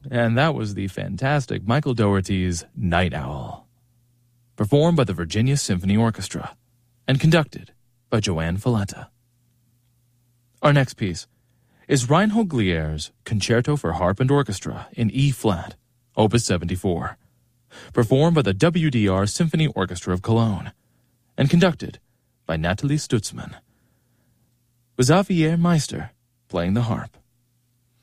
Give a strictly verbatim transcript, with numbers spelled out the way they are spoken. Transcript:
and that was the fantastic Michael Dougherty's Night Owl, performed by the Virginia Symphony Orchestra and conducted by Joanne Falletta. Our next piece is Reinhold Glier's Concerto for Harp and Orchestra in E-flat, Opus seventy-four, performed by the W D R Symphony Orchestra of Cologne and conducted by Nathalie Stutzmann, with Xavier Meister playing the harp.